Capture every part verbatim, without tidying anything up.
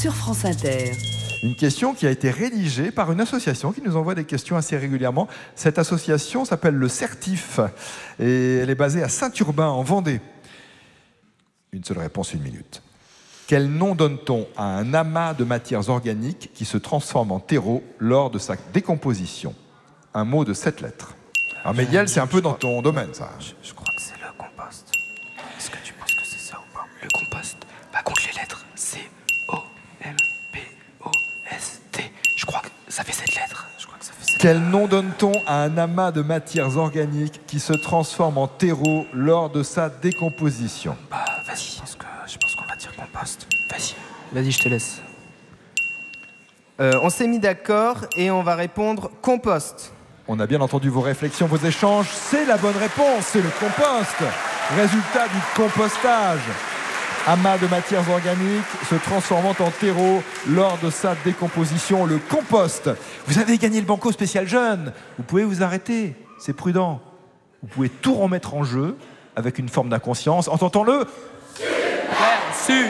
sur France Inter. Une question qui a été rédigée par une association qui nous envoie des questions assez régulièrement. Cette association s'appelle le Certif et elle est basée à Saint-Urbain, en Vendée. Une seule réponse, une minute. Quel nom donne-t-on à un amas de matières organiques qui se transforme en terreau lors de sa décomposition? Un mot de sept lettres. Alors Miguel, c'est un peu dans ton domaine, ça. Je, je crois que c'est le compost. Est-ce que tu penses que c'est ça ou pas? Le compost. Bah, compte les lettres. C O M P O S T. Je crois que ça fait sept lettres. Je crois que ça fait sept Quel nom donne-t-on à un amas de matières organiques qui se transforme en terreau lors de sa décomposition? Bah, vas-y. Je pense que- je pense qu'on va dire compost. Vas-y. Vas-y, je te laisse. Euh, on s'est mis d'accord et on va répondre compost. On a bien entendu vos réflexions, vos échanges. C'est la bonne réponse, c'est le compost. Résultat du compostage. Amas de matières organiques se transformant en terreau lors de sa décomposition, le compost. Vous avez gagné le banco spécial jeune. Vous pouvez vous arrêter, c'est prudent. Vous pouvez tout remettre en jeu avec une forme d'inconscience. Entendons-le. Super.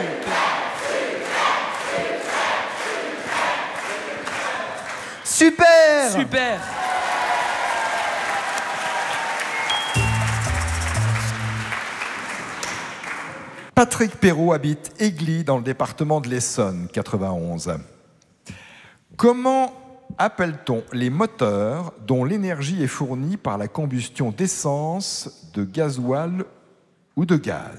Super. Super. Patrick Perrault habite Aigli dans le département de l'Essonne, quatre-vingt-onze. Comment appelle-t-on les moteurs dont l'énergie est fournie par la combustion d'essence, de gasoil ou de gaz?